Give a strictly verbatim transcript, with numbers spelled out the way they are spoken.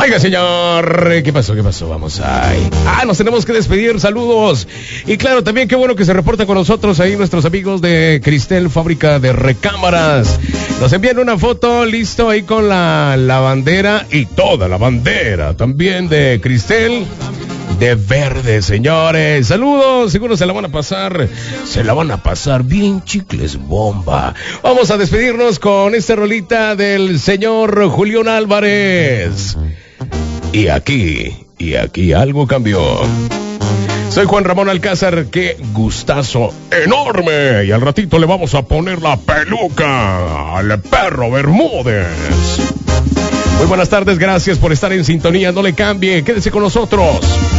Oiga, señor, ¿qué pasó? ¿Qué pasó? Vamos ahí. Ah, nos tenemos que despedir. Saludos. Y claro, también qué bueno que se reporta con nosotros ahí nuestros amigos de Cristel, fábrica de recámaras. Nos envían una foto, listo, ahí con la, la bandera y toda la bandera también de Cristel. De verde, señores. Saludos, seguro se la van a pasar, se la van a pasar bien chicles bomba. Vamos a despedirnos con esta rolita del señor Julián Álvarez. Y aquí, y aquí algo cambió. Soy Juan Ramón Alcázar, qué gustazo enorme. Y al ratito le vamos a poner la peluca al perro Bermúdez. Muy buenas tardes, gracias por estar en sintonía, no le cambie, quédese con nosotros.